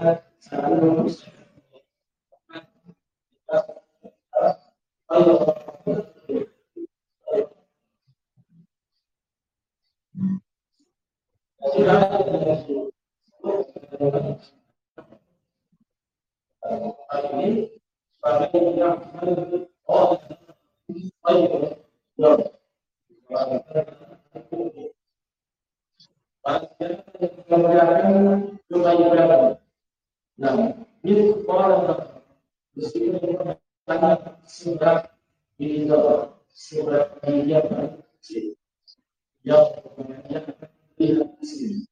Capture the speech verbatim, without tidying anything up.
Nah, ini orang meskipun sangat sudah di sudah dia yang kemudian tidak di sini.